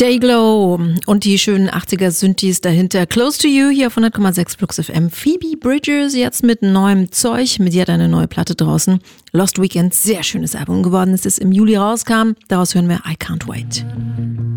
Dayglow und die schönen 80er Synthes dahinter. Close to You hier auf 100,6 Flux FM. Phoebe Bridgers jetzt mit neuem Zeug. Mit ihr hat eine neue Platte draußen. Lost Weekend, sehr schönes Album geworden, als es im Juli rauskam. Daraus hören wir I Can't Wait.